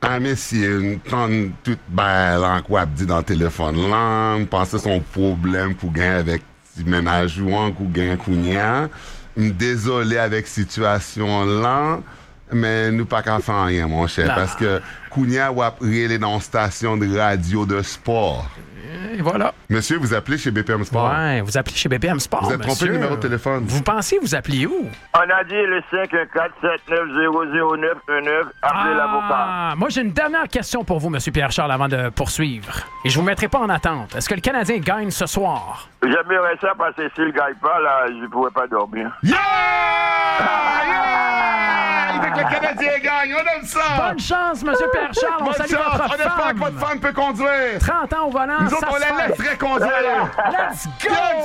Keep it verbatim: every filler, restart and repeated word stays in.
Ah, messieurs, une tonne toute belle en quoi dit dans le téléphone là. Je pense que son problème pour gagner avec le ménage ou gagner Kounia. Désolé avec situation là. Mais nous pas qu'à faire rien, mon cher, non. Parce que Kounia ou après dans une station de radio de sport. Et voilà. Monsieur, vous appelez chez B P M Sport. Ouais, vous appelez chez B P M Sport. Vous êtes trompé monsieur. le numéro de téléphone. Vous pensez vous appelez où? On a dit le cinq un quatre sept neuf zéro zéro neuf un neuf. Appelez ah, l'avocat. Moi, j'ai une dernière question pour vous, monsieur Pierre-Charles, avant de poursuivre. Et je vous mettrai pas en attente. Est-ce que le Canadien gagne ce soir? J'aimerais ça parce que s'il ne gagne pas, là, je ne pourrais pas dormir. Yeah! Yeah! Il veut que le Canadien gagne. On aime ça! Bonne chance, monsieur Pierre-Charles. On salue votre on femme. espère que votre femme peut conduire. trente ans au volant, Nous autres, ça on se la fait. laisserait conduire. Let's go!